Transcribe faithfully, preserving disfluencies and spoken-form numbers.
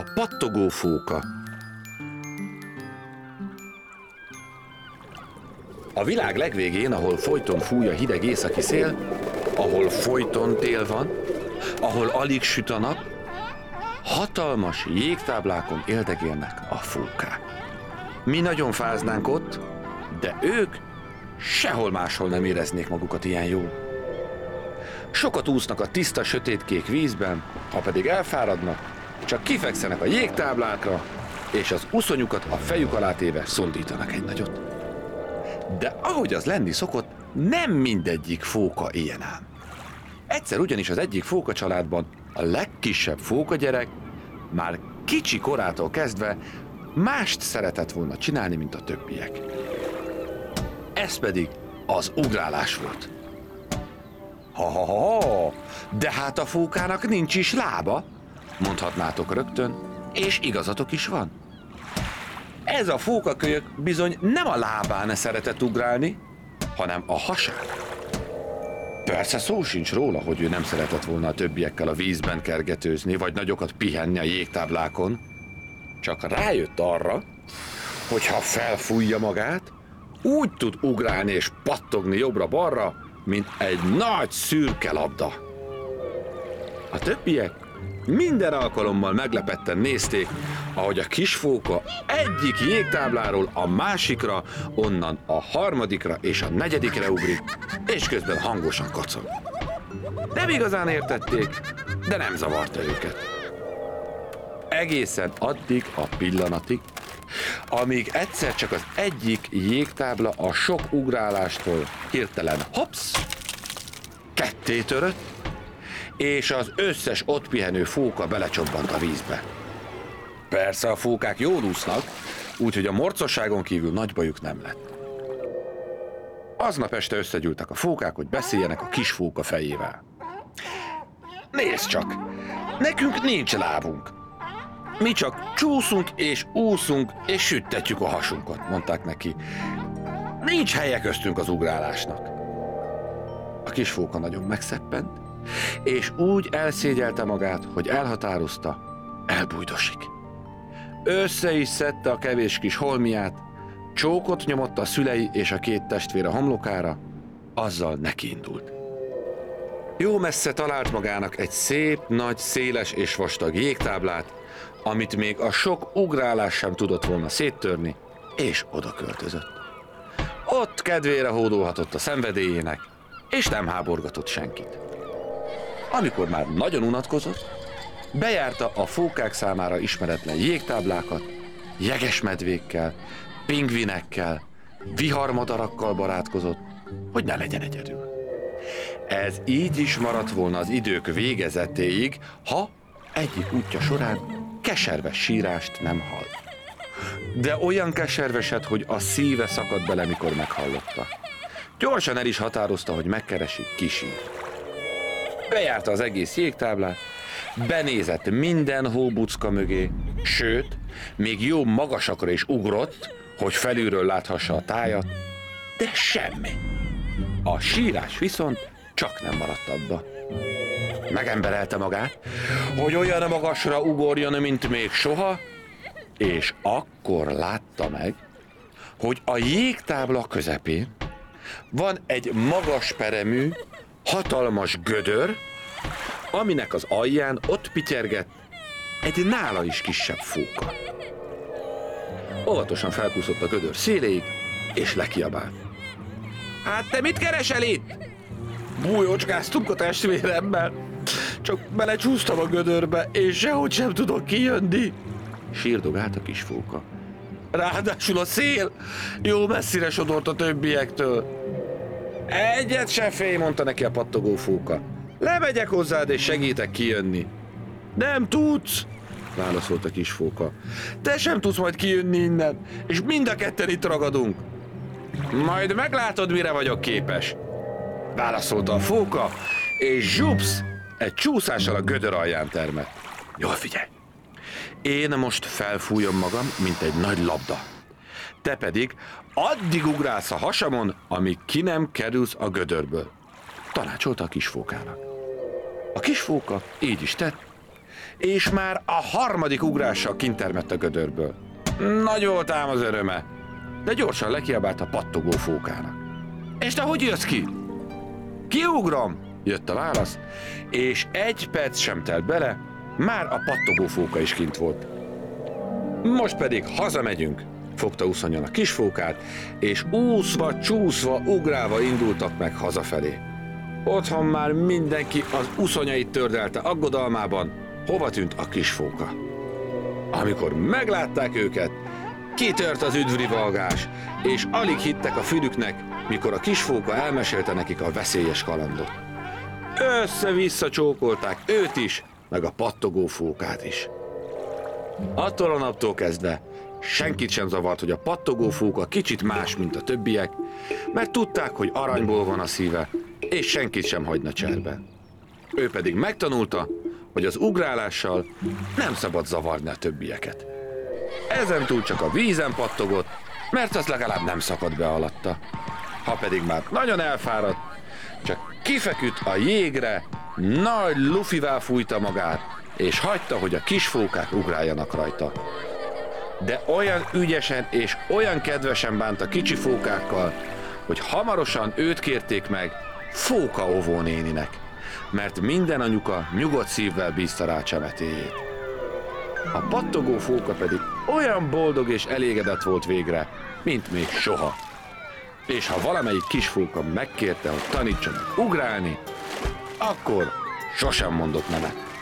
pattogó fóka. A világ legvégén, ahol folyton fúj a hideg északi szél, ahol folyton tél van, ahol alig süt a nap, hatalmas jégtáblákon éldegélnek a fókák. Mi nagyon fáznánk ott, de ők sehol máshol nem éreznék magukat ilyen jól. Sokat úsznak a tiszta, sötétkék vízben, ha pedig elfáradnak, csak kifekszenek a jégtáblákra, és az uszonyukat a fejük alá téve szundítanak egy nagyot. De ahogy az lenni szokott, nem mindegyik fóka ilyen ám. Egyszer ugyanis az egyik fóka családban a legkisebb fókagyerek már kicsi korától kezdve mást szeretett volna csinálni, mint a többiek. Ez pedig az ugrálás volt. Ha-ha-ha, de hát a fókának nincs is lába, mondhatnátok rögtön, és igazatok is van. Ez a fókakölyök bizony nem a lábán szeretett ugrálni, hanem a hasán. Persze szó sincs róla, hogy ő nem szeretett volna a többiekkel a vízben kergetőzni, vagy nagyokat pihenni a jégtáblákon. Csak rájött arra, hogy ha felfújja magát, úgy tud ugrálni és pattogni jobbra-balra, mint egy nagy szürke labda. A többiek minden alkalommal meglepetten nézték, ahogy a kisfóka egyik jégtábláról a másikra, onnan a harmadikra és a negyedikre ugrik, és közben hangosan kacag. Nem igazán értették, de nem zavarta őket. Egészen addig a pillanatig, amíg egyszer csak az egyik jégtábla a sok ugrálástól hirtelen hopsz, ketté törött, és az összes ott pihenő fóka belecsobbant a vízbe. Persze a fókák jól úsznak, úgyhogy a morcosságon kívül nagy bajuk nem lett. Aznap este összegyűltek a fókák, hogy beszéljenek a kisfóka fejével. Nézd csak, nekünk nincs lábunk. Mi csak csúszunk és úszunk és süttetjük a hasunkat, mondták neki. Nincs helye köztünk az ugrálásnak. A kisfóka nagyon megszeppent, és úgy elszégyelte magát, hogy elhatározta, elbújdosik. Össze is szedte a kevés kis holmiát, csókot nyomott a szülei és a két testvére homlokára, azzal nekiindult. Jó messze talált magának egy szép, nagy, széles és vastag jégtáblát, amit még a sok ugrálás sem tudott volna széttörni, és oda költözött. Ott kedvére hódolhatott a szenvedélyének, és nem háborgatott senkit. Amikor már nagyon unatkozott, bejárta a fókák számára ismeretlen jégtáblákat, jegesmedvékkel, pingvinekkel, viharmadarakkal barátkozott, hogy ne legyen egyedül. Ez így is maradt volna az idők végezetéig, ha egyik útja során keserves sírást nem hall. De olyan keserveset, hogy a szíve szakadt bele, mikor meghallotta. Gyorsan el is határozta, hogy megkeresi, ki sír. Bejárta az egész jégtáblát, benézett minden hóbucka mögé, sőt, még jó magasakra is ugrott, hogy felülről láthassa a tájat, de semmi. A sírás viszont csak nem maradt abba. Megemberelte magát, hogy olyan magasra ugorjon, mint még soha, és akkor látta meg, hogy a jégtábla közepén van egy magas peremű, hatalmas gödör, aminek az alján ott pityergett egy nála is kisebb fóka. Óvatosan felkúszott a gödör széléig, és lekiabált. Hát te mit keresel itt? Bújócskáztunk a testvéremmel, csak belecsúsztam a gödörbe, és sehogy sem tudok kijönni. Sírdogált a kisfóka. Ráadásul a szél jó messzire sodort a többiektől. Egyet se félj, mondta neki a pattogó fóka. Lemegyek hozzád, és segítek kijönni. Nem tudsz, válaszolt a kisfóka. Te sem tudsz majd kijönni innen, és mind a ketten itt ragadunk. Majd meglátod, mire vagyok képes, válaszolta a fóka, és zsupsz, egy csúszással a gödör alján termett. Jól figyelj! Én most felfújom magam, mint egy nagy labda. Te pedig addig ugrálsz a hasamon, amíg ki nem kerülsz a gödörből, tanácsolta a kisfókának. A kisfóka így is tett, és már a harmadik ugrással kintermett a gödörből. Nagy volt ám az öröme, de gyorsan lekiabált a pattogó fókának. És te hogy jössz ki? Kiugrom, jött a válasz, és egy perc sem telt bele, már a pattogó fóka is kint volt. Most pedig hazamegyünk, fogta uszonyon a kisfókát, és úszva, csúszva, ugrálva indultak meg hazafelé. Otthon már mindenki az uszonyait tördelte aggodalmában, hova tűnt a kisfóka. Amikor meglátták őket, kitört az üdvrivalgás, és alig hittek a fülüknek, mikor a kisfóka elmesélte nekik a veszélyes kalandot. Össze-vissza csókolták őt is, meg a pattogó fókát is. Attól a naptól kezdve senkit sem zavart, hogy a pattogó fóka kicsit más, mint a többiek, mert tudták, hogy aranyból van a szíve, és senkit sem hagyna cserben. Ő pedig megtanulta, hogy az ugrálással nem szabad zavarni a többieket. Ezentúl csak a vízen pattogott, mert az legalább nem szakadt be alatta. Ha pedig már nagyon elfáradt, csak kifeküdt a jégre, nagy lufivel fújta magát, és hagyta, hogy a kisfókák ugráljanak rajta. De olyan ügyesen és olyan kedvesen bánt a kicsi fókákkal, hogy hamarosan őt kérték meg Fóka óvónéninek, mert minden anyuka nyugodt szívvel bízta rá csemetéjét. A pattogó fóka pedig olyan boldog és elégedett volt végre, mint még soha. És ha valamelyik kisfóka megkérte, hogy tanítson ugrálni, akkor sosem mondott nemet.